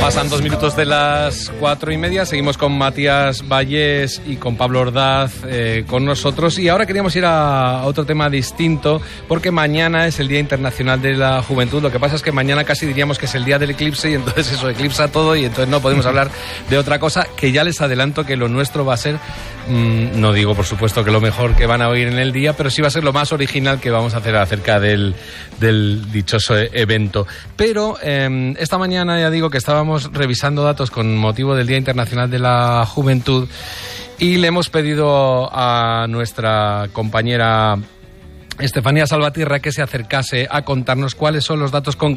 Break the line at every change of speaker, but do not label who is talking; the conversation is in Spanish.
Pasan 2 minutos de las 4:30, seguimos con Matías Vallés y con Pablo Ordaz con nosotros, y ahora queríamos ir a otro tema distinto, porque mañana es el Día Internacional de la Juventud. Lo que pasa es que mañana casi diríamos que es el día del eclipse, y entonces eso eclipsa todo, y entonces no podemos hablar de otra cosa, que ya les adelanto que lo nuestro va a ser, no digo por supuesto que lo mejor que van a oír en el día, pero sí va a ser lo más original que vamos a hacer acerca del dichoso evento. Pero esta mañana ya digo que estábamos revisando datos con motivo del Día Internacional de la Juventud, y le hemos pedido a nuestra compañera Estefanía Salvatierra que se acercase a contarnos cuáles son los datos concretos